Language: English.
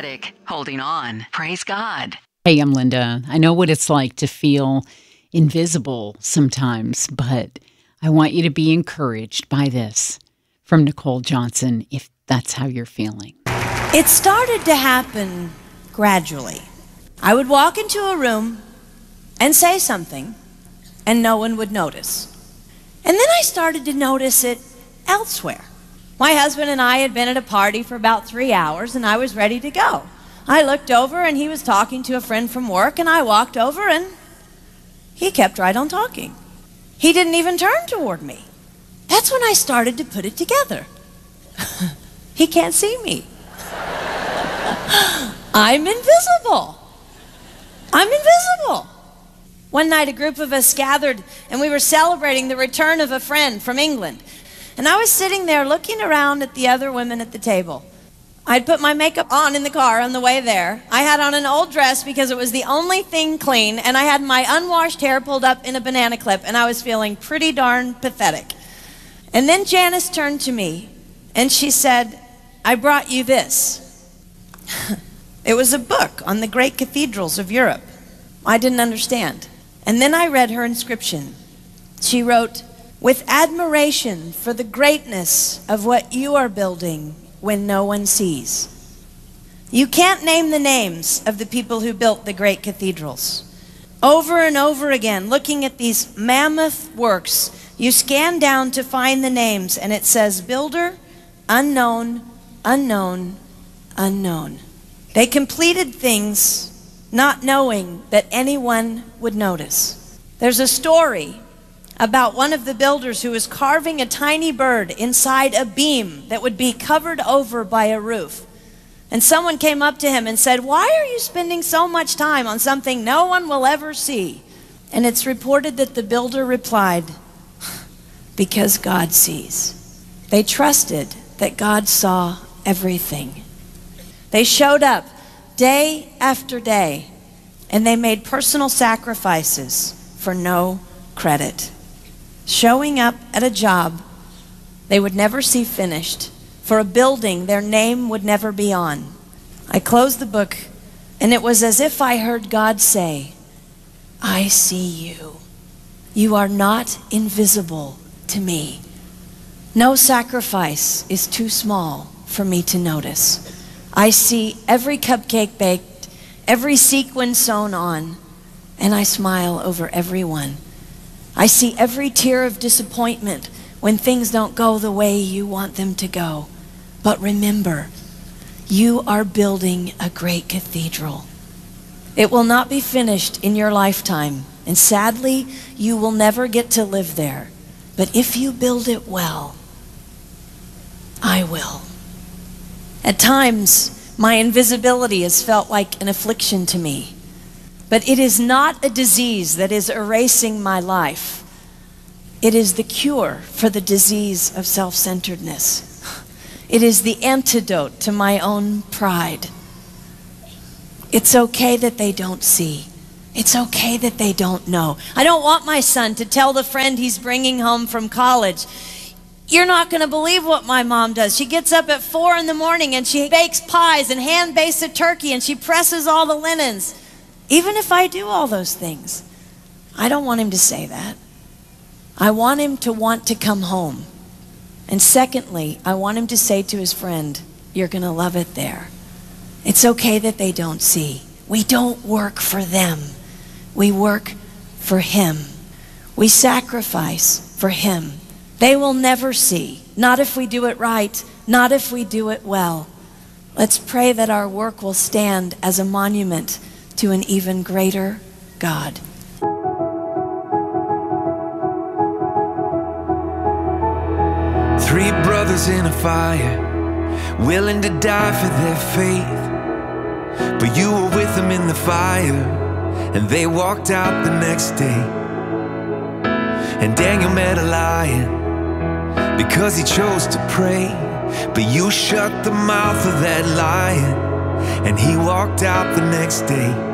Prophetic, holding on. Praise God. Hey, I'm Linda. I know what it's like to feel invisible sometimes, but I want you to be encouraged by this from Nicole Johnson, if that's how you're feeling. It started to happen gradually. I would walk into a room and say something, and no one would notice. And then I started to notice it elsewhere. My husband and I had been at a party for about 3 hours, and I was ready to go. I looked over, and he was talking to a friend from work, and I walked over, and he kept right on talking. He didn't even turn toward me. That's when I started to put it together. He can't see me. I'm invisible. I'm invisible. One night, a group of us gathered, and we were celebrating the return of a friend from England. And I was sitting there looking around at the other women at the table. I'd put my makeup on in the car on the way there. I had on an old dress because it was the only thing clean, and I had my unwashed hair pulled up in a banana clip, and I was feeling pretty darn pathetic. And then Janice turned to me, and she said, "I brought you this." It was a book on the great cathedrals of Europe. I didn't understand. And then I read her inscription. She wrote, "With admiration for the greatness of what you are building when no one sees." You can't name the names of the people who built the great cathedrals. Over and over again, looking at these mammoth works, you scan down to find the names, and it says, builder, unknown, unknown, unknown. They completed things not knowing that anyone would notice. There's a story about one of the builders who was carving a tiny bird inside a beam that would be covered over by a roof. And someone came up to him and said, "Why are you spending so much time on something no one will ever see?" And it's reported that the builder replied, "Because God sees." They trusted that God saw everything. They showed up day after day, and they made personal sacrifices for no credit. Showing up at a job they would never see finished, for a building their name would never be on. I closed the book, and it was as if I heard God say, "I see you. You are not invisible to me. No sacrifice is too small for me to notice. I see every cupcake baked, every sequin sewn on, and I smile over every one. I see every tear of disappointment when things don't go the way you want them to go. But remember, you are building a great cathedral. It will not be finished in your lifetime, and sadly, you will never get to live there. But if you build it well, I will." At times, my invisibility has felt like an affliction to me. But it is not a disease that is erasing my life. It is the cure for the disease of self-centeredness. It is the antidote to my own pride. It's okay that they don't see. It's okay that they don't know. I don't want my son to tell the friend he's bringing home from college, "You're not going to believe what my mom does. She gets up at 4 in the morning and she bakes pies and hand bakes a turkey and she presses all the linens." Even if I do all those things, I don't want him to say that. I want him to want to come home. And secondly, I want him to say to his friend, "You're going to love it there." It's okay that they don't see. We don't work for them. We work for him. We sacrifice for him. They will never see, not if we do it right, not if we do it well. Let's pray that our work will stand as a monument to an even greater God. Three brothers in a fire, willing to die for their faith. But you were with them in the fire, and they walked out the next day. And Daniel met a lion because he chose to pray. But you shut the mouth of that lion, and he walked out the next day.